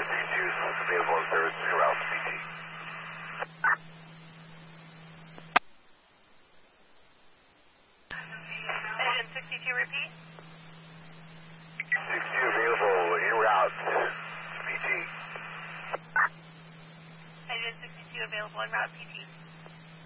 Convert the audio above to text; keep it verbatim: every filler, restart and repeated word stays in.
sixty-two is available on service en route to P T. Engine sixty-two, repeat. sixty-two available en route to P T. Engine sixty-two available en route P T.